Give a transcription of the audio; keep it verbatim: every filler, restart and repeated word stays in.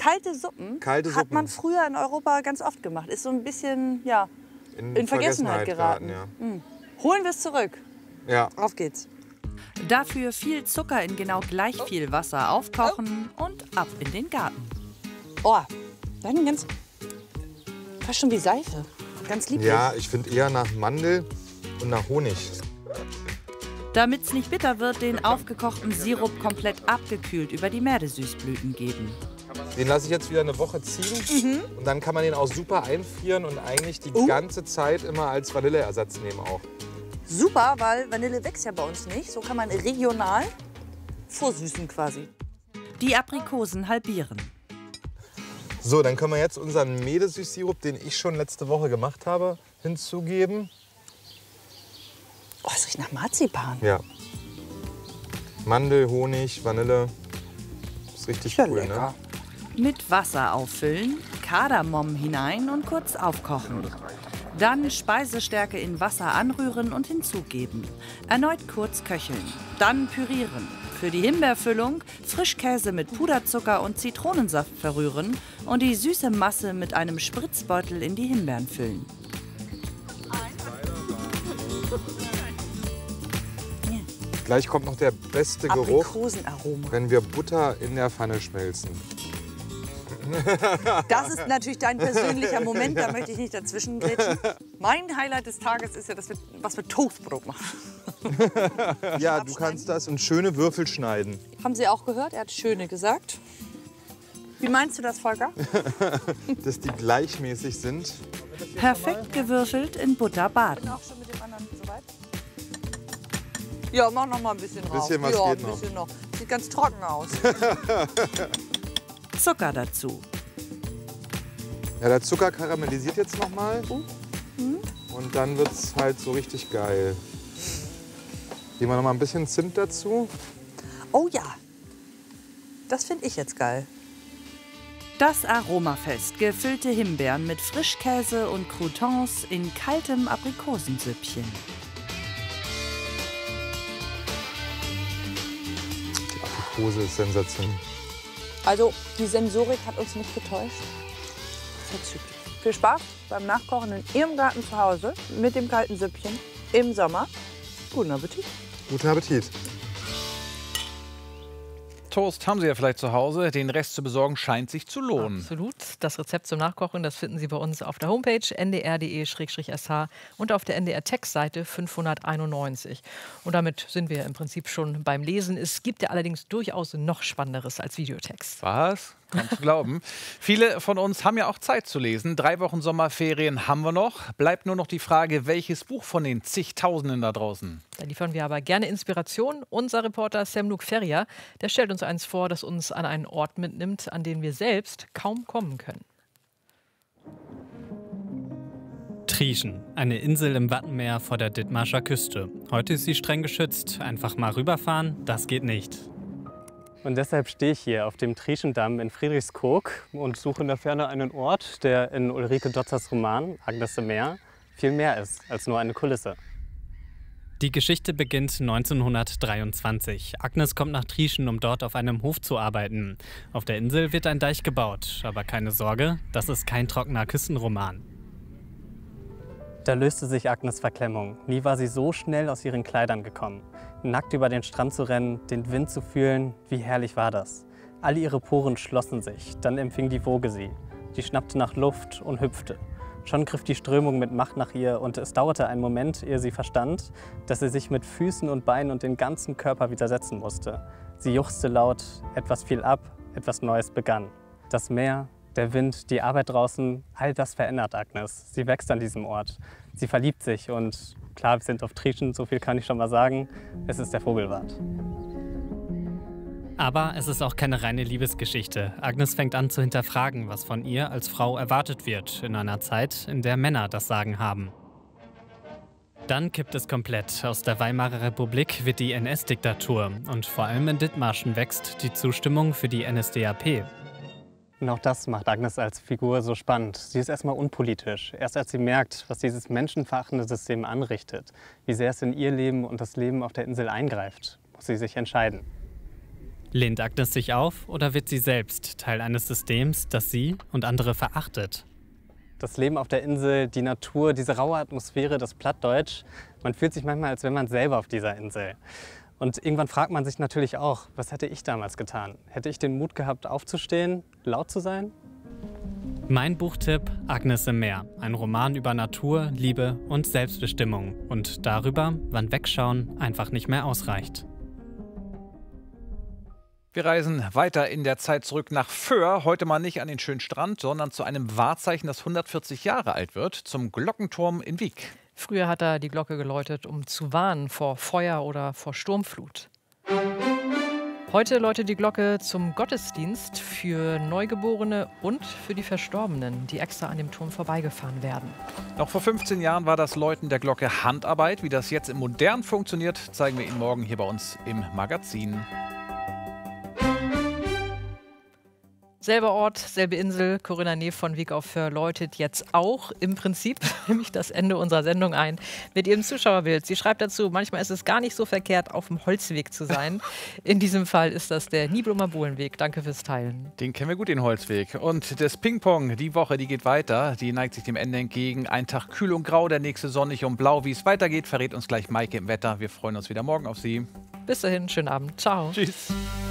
Kalte Suppen Kalte hat Suppen. man früher in Europa ganz oft gemacht. Ist so ein bisschen, ja, In, in Vergessenheit, geraten. geraten. Ja. Mhm. Holen wir es zurück. Ja. Auf geht's. Dafür viel Zucker in genau gleich viel Wasser aufkochen und ab in den Garten. Oh, dann ganz, fast schon wie Seife. Ganz lieblich. Ja, ich finde eher nach Mandel und nach Honig. Damit es nicht bitter wird, den aufgekochten Sirup komplett abgekühlt über die Meeresüßblüten geben. Den lasse ich jetzt wieder eine Woche ziehen. Mhm. Und dann kann man den auch super einfrieren und eigentlich die Uh. ganze Zeit immer als Vanilleersatz nehmen auch. Super, weil Vanille wächst ja bei uns nicht. So kann man regional vorsüßen quasi. Die Aprikosen halbieren. So, dann können wir jetzt unseren Meeresüßsirup, den ich schon letzte Woche gemacht habe, hinzugeben. Oh, es riecht nach Marzipan. Ja. Mandel, Honig, Vanille. Ist richtig Ja, cool, lecker. ne? Mit Wasser auffüllen, Kardamom hinein und kurz aufkochen. Dann Speisestärke in Wasser anrühren und hinzugeben. Erneut kurz köcheln. Dann pürieren. Für die Himbeerfüllung Frischkäse mit Puderzucker und Zitronensaft verrühren und die süße Masse mit einem Spritzbeutel in die Himbeeren füllen. Gleich kommt noch der beste Geruch, Aprikosenaroma. wenn wir Butter in der Pfanne schmelzen. Das ist natürlich dein persönlicher Moment, da möchte ich nicht dazwischen grätschen. Mein Highlight des Tages ist ja, dass wir was mit Toastbrot machen. Ja, du kannst das in schöne Würfel schneiden. Haben Sie auch gehört? Er hat schöne gesagt. Wie meinst du das, Volker? Dass die gleichmäßig sind. Perfekt gewürfelt in Butter baden. Auch schon mit dem anderen soweit? Ja, mach noch mal ein bisschen drauf. Bisschen was ja, geht ein bisschen noch. Sieht ganz trocken aus. Zucker dazu. Ja, der Zucker karamellisiert jetzt noch mal. Uh. Mhm. Und dann wird es halt so richtig geil. Geben wir noch mal ein bisschen Zimt dazu. Oh ja, das finde ich jetzt geil. Das Aromafest, gefüllte Himbeeren mit Frischkäse und Croutons in kaltem Aprikosensüppchen. Die Aprikose ist sensationell. Also die Sensorik hat uns nicht getäuscht. Verzüglich. Viel Spaß beim Nachkochen in Ihrem Garten zu Hause mit dem kalten Süppchen im Sommer. Guten Appetit. Guten Appetit. Toast haben Sie ja vielleicht zu Hause. Den Rest zu besorgen scheint sich zu lohnen. Absolut. Das Rezept zum Nachkochen, das finden Sie bei uns auf der Homepage n d r punkt d e slash s h und auf der N D R-Textseite fünfhunderteinundneunzig. Und damit sind wir im Prinzip schon beim Lesen. Es gibt ja allerdings durchaus noch Spannenderes als Videotext. Was? Kaum zu glauben. Viele von uns haben ja auch Zeit zu lesen. Drei Wochen Sommerferien haben wir noch. Bleibt nur noch die Frage, welches Buch von den zigtausenden da draußen? Da liefern wir aber gerne Inspiration. Unser Reporter Semluk Feria, der stellt uns eins vor, das uns an einen Ort mitnimmt, an den wir selbst kaum kommen können. Trieschen, eine Insel im Wattenmeer vor der Dithmarscher Küste. Heute ist sie streng geschützt. Einfach mal rüberfahren, das geht nicht. Und deshalb stehe ich hier auf dem Trieschendamm in Friedrichskoog und suche in der Ferne einen Ort, der in Ulrike Dotzers Roman Agnes im Meer viel mehr ist als nur eine Kulisse. Die Geschichte beginnt neunzehnhundertdreiundzwanzig. Agnes kommt nach Trieschen, um dort auf einem Hof zu arbeiten. Auf der Insel wird ein Deich gebaut. Aber keine Sorge, das ist kein trockener Küstenroman. Da löste sich Agnes Verklemmung. Nie war sie so schnell aus ihren Kleidern gekommen. Nackt über den Strand zu rennen, den Wind zu fühlen, wie herrlich war das. Alle ihre Poren schlossen sich, dann empfing die Woge sie. Sie schnappte nach Luft und hüpfte. Schon griff die Strömung mit Macht nach ihr und es dauerte einen Moment, ehe sie verstand, dass sie sich mit Füßen und Beinen und den ganzen Körper widersetzen musste. Sie juchzte laut, etwas fiel ab, etwas Neues begann. Das Meer, der Wind, die Arbeit draußen, all das verändert Agnes. Sie wächst an diesem Ort. Sie verliebt sich und klar, wir sind auf Trieschen, so viel kann ich schon mal sagen. Es ist der Vogelwart. Aber es ist auch keine reine Liebesgeschichte. Agnes fängt an zu hinterfragen, was von ihr als Frau erwartet wird, in einer Zeit, in der Männer das Sagen haben. Dann kippt es komplett. Aus der Weimarer Republik wird die N S-Diktatur. Und vor allem in Dithmarschen wächst die Zustimmung für die N S D A P. Und auch das macht Agnes als Figur so spannend. Sie ist erstmal unpolitisch. Erst als sie merkt, was dieses menschenverachtende System anrichtet, wie sehr es in ihr Leben und das Leben auf der Insel eingreift, muss sie sich entscheiden. Lehnt Agnes sich auf oder wird sie selbst Teil eines Systems, das sie und andere verachtet? Das Leben auf der Insel, die Natur, diese raue Atmosphäre, das Plattdeutsch. Man fühlt sich manchmal, als wäre man selber auf dieser Insel. Und irgendwann fragt man sich natürlich auch, was hätte ich damals getan? Hätte ich den Mut gehabt, aufzustehen, laut zu sein? Mein Buchtipp: Agnes im Meer. Ein Roman über Natur, Liebe und Selbstbestimmung. Und darüber, wann Wegschauen einfach nicht mehr ausreicht. Wir reisen weiter in der Zeit zurück nach Föhr. Heute mal nicht an den schönen Strand, sondern zu einem Wahrzeichen, das hundertvierzig Jahre alt wird, zum Glockenturm in Wiek. Früher hat er die Glocke geläutet, um zu warnen vor Feuer oder vor Sturmflut. Heute läutet die Glocke zum Gottesdienst für Neugeborene und für die Verstorbenen, die extra an dem Turm vorbeigefahren werden. Noch vor fünfzehn Jahren war das Läuten der Glocke Handarbeit. Wie das jetzt im Modern funktioniert, zeigen wir Ihnen morgen hier bei uns im Magazin. Selber Ort, selbe Insel. Corinna Neef von Wiek auf Föhr läutet jetzt auch im Prinzip nämlich das Ende unserer Sendung ein mit ihrem Zuschauerbild. Sie schreibt dazu, manchmal ist es gar nicht so verkehrt, auf dem Holzweg zu sein. In diesem Fall ist das der Niblumer Bohlenweg. Danke fürs Teilen. Den kennen wir gut, den Holzweg. Und das Ping-Pong, die Woche, die geht weiter. Die neigt sich dem Ende entgegen. Ein Tag kühl und grau, der nächste sonnig und blau. Wie es weitergeht, verrät uns gleich Maike im Wetter. Wir freuen uns wieder morgen auf Sie. Bis dahin, schönen Abend. Ciao. Tschüss.